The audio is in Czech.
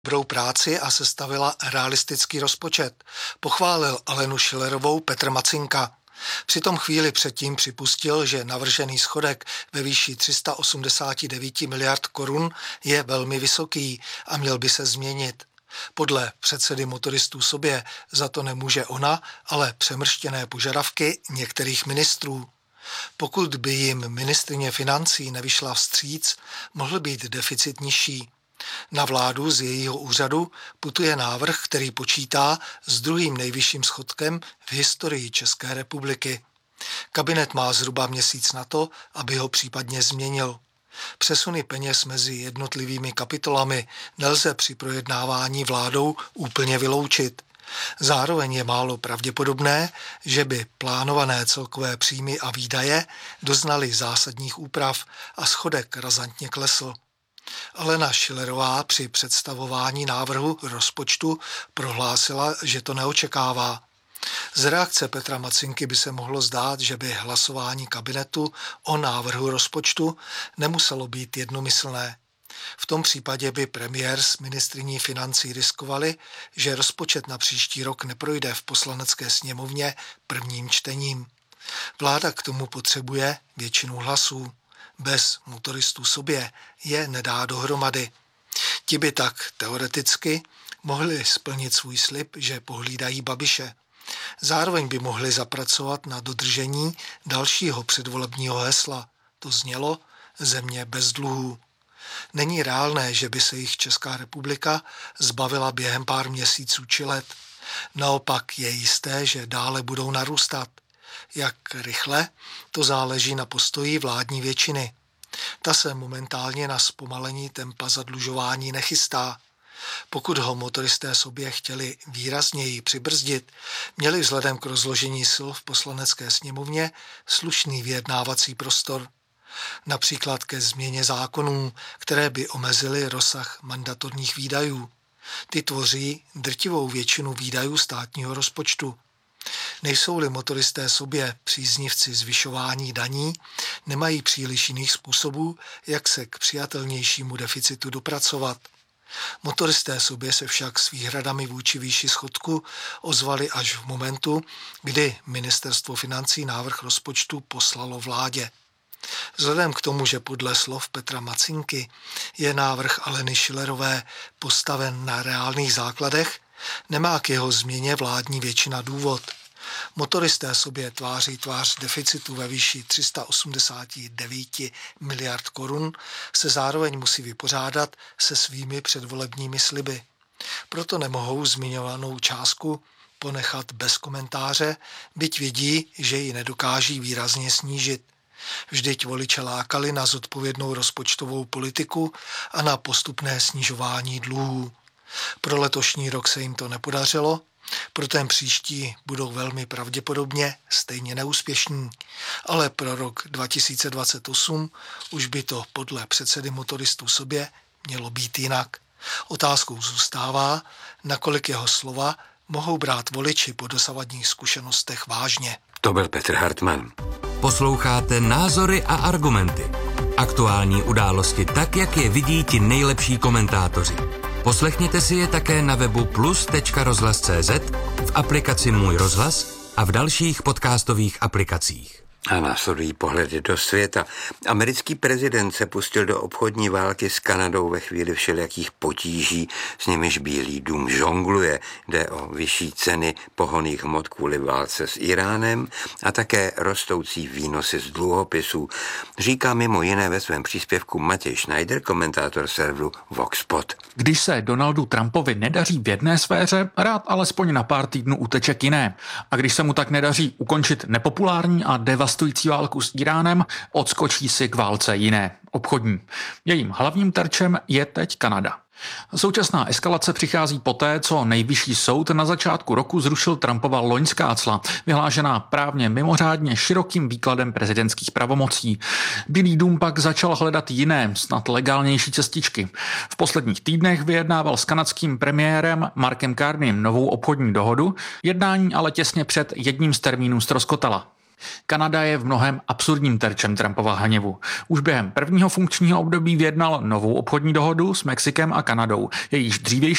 dobrou práci a sestavila realistický rozpočet. Pochválil Alenu Schillerovou Petr Macinka. Přitom chvíli předtím připustil, že navržený schodek ve výši 389 miliard korun je velmi vysoký a měl by se změnit. Podle předsedy Motoristů sobě za to nemůže ona, ale přemrštěné požadavky některých ministrů. Pokud by jim ministryně financí nevyšla vstříc, mohl být deficit nižší. Na vládu z jejího úřadu putuje návrh, který počítá s druhým nejvyšším schodkem v historii České republiky. Kabinet má zhruba měsíc na to, aby ho případně změnil. Přesuny peněz mezi jednotlivými kapitolami nelze při projednávání vládou úplně vyloučit. Zároveň je málo pravděpodobné, že by plánované celkové příjmy a výdaje doznaly zásadních úprav a schodek razantně klesl. Alena Schillerová při představování návrhu rozpočtu prohlásila, že to neočekává. Z reakce Petra Macinky by se mohlo zdát, že by hlasování kabinetu o návrhu rozpočtu nemuselo být jednomyslné. V tom případě by premiér s ministryní financí riskovali, že rozpočet na příští rok neprojde v Poslanecké sněmovně prvním čtením. Vláda k tomu potřebuje většinu hlasů. Bez Motoristů sobě je nedá dohromady. Ti by tak teoreticky mohli splnit svůj slib, že pohlídají Babiše. Zároveň by mohli zapracovat na dodržení dalšího předvolebního hesla. To znělo země bez dluhů. Není reálné, že by se jich Česká republika zbavila během pár měsíců či let. Naopak je jisté, že dále budou narůstat. Jak rychle, to záleží na postoji vládní většiny. Ta se momentálně na zpomalení tempa zadlužování nechystá. Pokud ho motoristé sobě chtěli výrazněji přibrzdit, měli vzhledem k rozložení sil v Poslanecké sněmovně slušný vyjednávací prostor. Například ke změně zákonů, které by omezily rozsah mandatorních výdajů. Ty tvoří drtivou většinu výdajů státního rozpočtu. Nejsou-li motoristé sobě příznivci zvyšování daní, nemají příliš jiných způsobů, jak se k přijatelnějšímu deficitu dopracovat. Motoristé sobě se však s výhradami vůči výši schodku ozvali až v momentu, kdy Ministerstvo financí návrh rozpočtu poslalo vládě. Vzhledem k tomu, že podle slov Petra Macinky je návrh Aleny Schillerové postaven na reálných základech, nemá k jeho změně vládní většina důvod. Motoristé sobě tváří tvář deficitu ve výši 389 miliard korun se zároveň musí vypořádat se svými předvolebními sliby. Proto nemohou zmiňovanou částku ponechat bez komentáře, byť vidí, že ji nedokáží výrazně snížit. Vždyť voliče lákali na zodpovědnou rozpočtovou politiku a na postupné snižování dluhů. Pro letošní rok se jim to nepodařilo, pro ten příští budou velmi pravděpodobně stejně neúspěšní, ale pro rok 2028 už by to podle předsedy Motoristů sobě mělo být jinak. Otázkou zůstává, nakolik jeho slova mohou brát voliči po dosavadních zkušenostech vážně. To byl Petr Hartmann. Posloucháte Názory a argumenty. Aktuální události tak, jak je vidí ti nejlepší komentátoři. Poslechněte si je také na webu plus.rozhlas.cz, v aplikaci Můj rozhlas a v dalších podcastových aplikacích. A následují pohledy do světa. Americký prezident se pustil do obchodní války s Kanadou ve chvíli všelijakých potíží, s nimiž Bílý dům žongluje. Jde o vyšší ceny pohonných hmot kvůli válce s Iránem a také rostoucí výnosy z dluhopisů. Říká mimo jiné ve svém příspěvku Matěj Schneider, komentátor serveru Voxpot. Když se Donaldu Trumpovi nedaří v jedné sféře, rád alespoň na pár týdnů uteče k jiné. A když se mu tak nedaří ukončit nepopulární a devastující válku s Iránem, odskočí si k válce jiné, obchodní. Jejím hlavním terčem je teď Kanada. Současná eskalace přichází poté, co nejvyšší soud na začátku roku zrušil Trumpova loňská cla, vyhlášená právně mimořádně širokým výkladem prezidentských pravomocí. Bílý dům pak začal hledat jiné, snad legálnější cestičky. V posledních týdnech vyjednával s kanadským premiérem Markem Carneym novou obchodní dohodu, jednání ale těsně před jedním z termínů ztroskotala. Kanada je v mnohém absurdním terčem Trumpova hněvu. Už během prvního funkčního období vyjednal novou obchodní dohodu s Mexikem a Kanadou. Jejíž dřívější